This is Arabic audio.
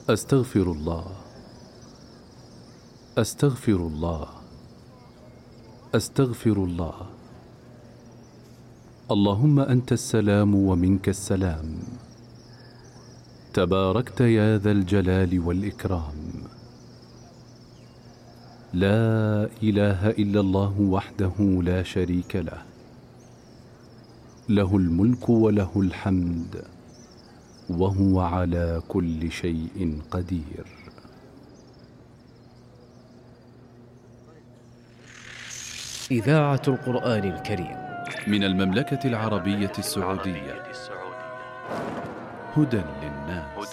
أستغفر الله، أستغفر الله، أستغفر الله. اللهم أنت السلام ومنك السلام، تباركت يا ذا الجلال والإكرام. لا إله إلا الله وحده لا شريك له، له الملك وله الحمد وهو على كل شيء قدير. إذاعة القرآن الكريم من المملكة العربية السعودية، هدى للناس.